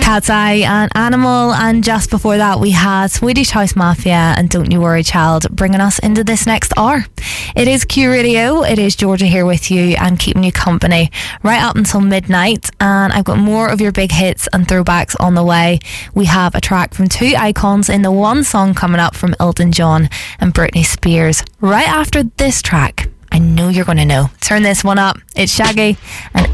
Cat's Eye and Animal, and just before that we had Swedish House Mafia and Don't You Worry Child, bringing us into this next hour. It is Q Radio, it is Georgia here with you and keeping you company right up until midnight, and I've got more of your big hits and throwbacks on the way. We have a track from two icons in the one song coming up from Elton John and Britney Spears. Right after this track, I know you're going to know. Turn this one up. It's Shaggy and